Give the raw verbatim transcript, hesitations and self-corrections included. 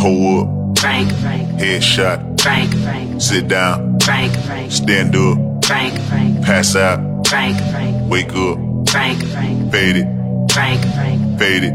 Hold up. Frank, Frank, Headshot. Frank, Frank, Sit down. Frank, Frank, Stand up. Frank, Frank, Pass out. Frank, Frank, Wake up. Frank, Frank, Fade it. Frank, Frank. Fade it.